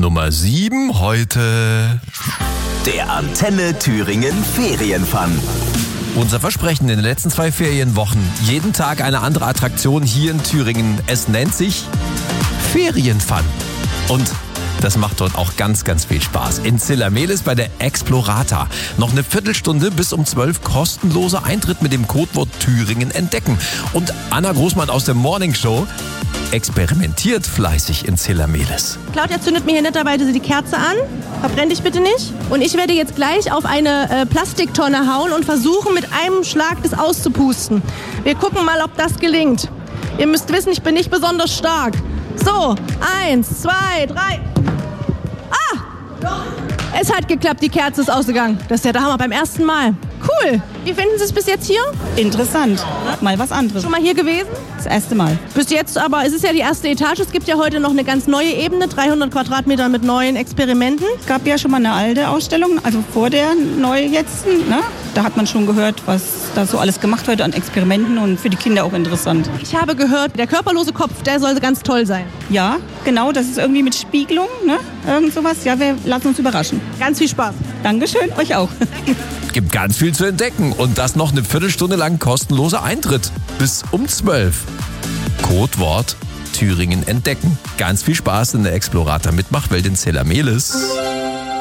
Nummer 7 heute. Der Antenne Thüringen Ferienfun. Unser Versprechen in den letzten 2 Ferienwochen. Jeden Tag eine andere Attraktion hier in Thüringen. Es nennt sich Ferienfun. Und das macht dort auch ganz, ganz viel Spaß. In Zillermelis bei der Explorata. Noch eine Viertelstunde bis um 12 kostenloser Eintritt mit dem Codewort Thüringen entdecken. Und Anna Großmann aus der Morning Show experimentiert fleißig in Zillermelis. Claudia zündet mir hier netterweise die Kerze an. Verbrenn dich bitte nicht. Und ich werde jetzt gleich auf eine Plastiktonne hauen und versuchen, mit einem Schlag das auszupusten. Wir gucken mal, ob das gelingt. Ihr müsst wissen, ich bin nicht besonders stark. So, 1, 2, 3. Es hat geklappt, die Kerze ist ausgegangen. Das ist ja der Hammer beim ersten Mal. Cool. Wie finden Sie es bis jetzt hier? Interessant. Mal was anderes. Schon mal hier gewesen? Das erste Mal. Bis jetzt, aber es ist ja die erste Etage. Es gibt ja heute noch eine ganz neue Ebene, 300 Quadratmeter mit neuen Experimenten. Es gab ja schon mal eine alte Ausstellung, also vor der neue jetzt. Ne? Da hat man schon gehört, was da so alles gemacht wird an Experimenten und für die Kinder auch interessant. Ich habe gehört, der körperlose Kopf, der soll ganz toll sein. Ja, genau, das ist irgendwie mit Spiegelung, ne? Irgend sowas. Ja, wir lassen uns überraschen. Ganz viel Spaß. Dankeschön, euch auch. Gibt ganz viel zu entdecken und das noch eine Viertelstunde lang kostenloser Eintritt. Bis um 12. Codewort Thüringen entdecken. Ganz viel Spaß in der Explorata Mitmachwelt in Zillermelis.